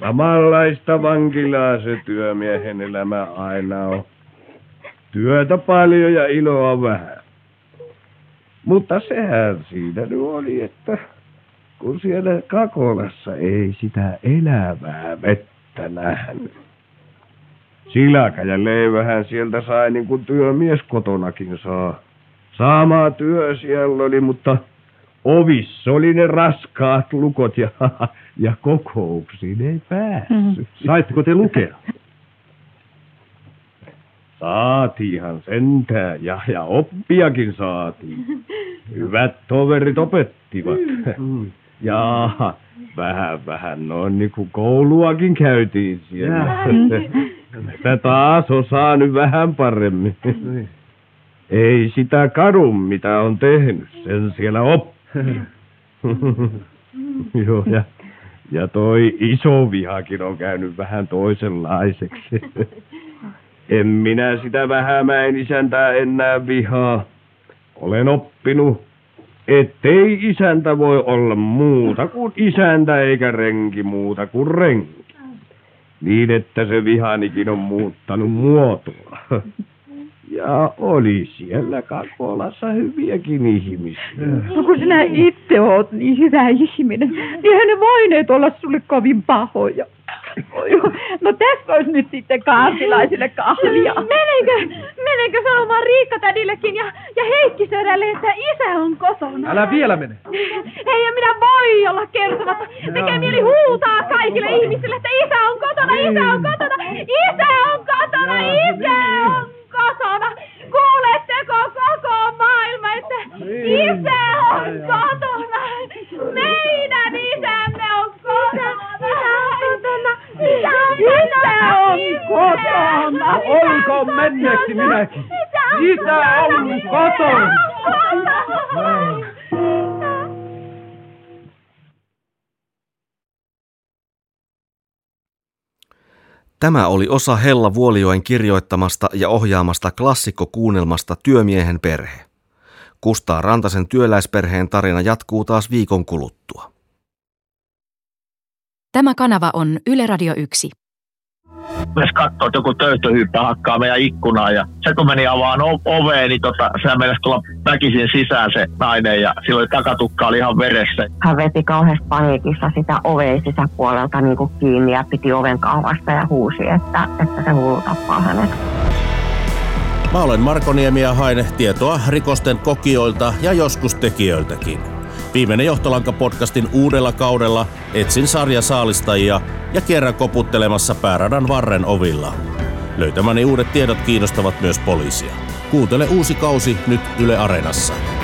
Samanlaista vankilaa se työmiehen elämä aina on. Työtä paljon ja iloa vähän. Mutta sehän siinä nyt oli, että kun siellä Kakolassa ei sitä elävää vettä nähnyt. Silaka ja leivähän sieltä sai niin kuin työmies kotonakin saa. Sama työ siellä oli, mutta ovissa oli ne raskaat lukot ja kokouksiin ei päässyt. Saitteko te lukea? Saatiinhan sentään ja oppiakin saatiin. Hyvät toverit opettivat. Ja vähän noin niin kuin kouluakin käytiin siellä. Sitä taas osaa nyt vähän paremmin. Ei sitä kadu, mitä on tehnyt, sen siellä oppii. Joo, ja toi iso vihakin on käynyt vähän toisenlaiseksi. En minä sitä Vähämäen isäntää enää vihaa. Olen oppinut, ettei isäntä voi olla muuta kuin isäntä eikä renki muuta kuin renki. Niin, että se vihanikin on muuttanut muotoa. Ja oli siellä Kakolassa hyviäkin ihmisiä. No kun sinä itse oot niin hyvä ihminen, niin eihän ne voineet olla sulle kovin pahoja. No tässä olisi nyt sitten kaartilaisille kahvia. Menenkö sanomaan Riikka-tädillekin ja Heikki-sedälle, että isä on kotona? Älä vielä mene. Hei, en minä voi olla kertomatta. Tekee mieli huutaa kaikille ihmisille, että isä on kotona, isä on kotona, isä on kotona, isä on kotona. Kuuletteko koko maailma, että isä on kotona? Meidän isämme on kotona. Isä on kotona. Olkoon menneeksi minäkin. Isä on kotona. Tämä oli osa Hella Vuolijoen kirjoittamasta ja ohjaamasta klassikkokuunnelmasta Työmiehen perhe. Kustaa Rantasen työläisperheen tarina jatkuu taas viikon kuluttua. Tämä kanava on Yle Radio 1. Myös katsoo, että joku töyhtöhyyppä hakkaa meidän ikkunaan ja se kun meni avaan oveen, niin sehän meinasi tulla väkisin sisään se nainen ja silloin takatukka oli ihan veressä. Hän veti kauheasti paniikissa sitä oveen sisäpuolelta niin kuin kiinni ja piti oven kahvasta ja huusi, että se hullu tappaa hänet. Mä olen Marko Niemi ja hain tietoa rikosten kokijoilta ja joskus tekijöiltäkin. Viimeinen Johtolanka-podcastin uudella kaudella etsin sarjasaalistajia ja kerran koputtelemassa pääradan varren ovilla. Löytämäni uudet tiedot kiinnostavat myös poliisia. Kuuntele uusi kausi nyt Yle Areenassa.